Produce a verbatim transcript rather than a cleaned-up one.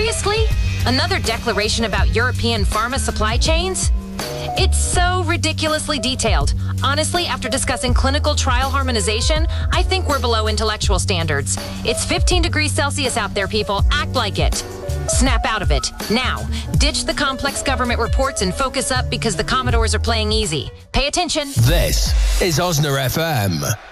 Seriously? Another declaration about European pharma supply chains? It's so ridiculously detailed. Honestly, after discussing clinical trial harmonization, I think we're below intellectual standards. It's fifteen degrees Celsius out there, people. Act like it. Snap out of it. Now, ditch the complex government reports and focus up because the Commodores are playing easy. Pay attention. This is Osna F M.